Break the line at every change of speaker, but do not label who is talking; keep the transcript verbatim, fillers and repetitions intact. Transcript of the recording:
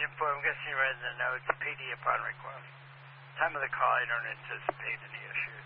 agent for, I'm guessing you read in the notes, P D upon request. Time of the call, I don't anticipate any issues.